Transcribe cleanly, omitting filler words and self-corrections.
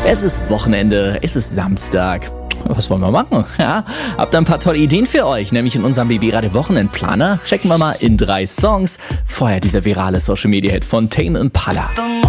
Es ist Wochenende, es ist Samstag. Was wollen wir machen? Ja, habt ein paar tolle Ideen für euch, nämlich in unserem BB-Radio Wochenendplaner. Checken wir mal in 3 Songs. Vorher dieser virale Social-Media-Hit von Tame Impala.